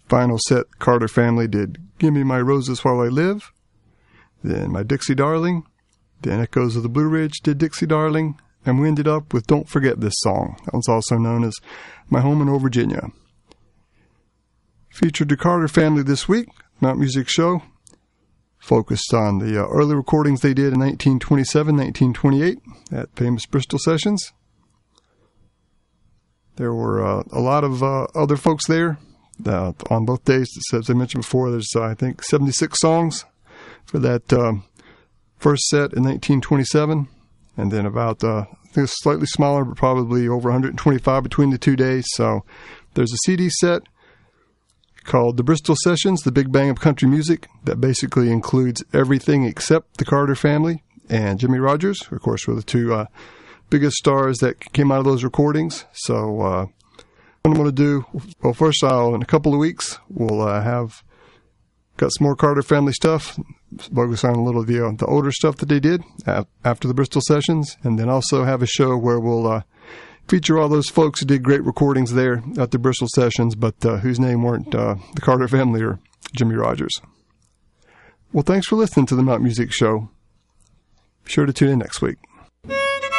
final set, Carter Family did Give Me My Roses While I Live. Then My Dixie Darling. Then Echoes of the Blue Ridge did Dixie Darling. And we ended up with Don't Forget This Song. That was also known as My Home in Old Virginia. Featured the Carter Family this week, Mount Music Show. Focused on the early recordings they did in 1927, 1928 at famous Bristol Sessions. There were a lot of other folks there on both days. As I mentioned before, there's, I think, 76 songs for that first set in 1927. And then about, I think it's slightly smaller, but probably over 125 between the 2 days. So there's a CD set called The Bristol Sessions, The Big Bang of Country Music, that basically includes everything except the Carter Family and Jimmie Rodgers, of course, were the two biggest stars that came out of those recordings. So what I'm going to do, well, first in a couple of weeks, we'll got some more Carter Family stuff, focus on a little of the older stuff that they did after the Bristol Sessions, and then also have a show where we'll feature all those folks who did great recordings there at the Bristol Sessions, but whose name weren't the Carter Family or Jimmie Rodgers. Well, thanks for listening to the Mount Music Show. Be sure to tune in next week.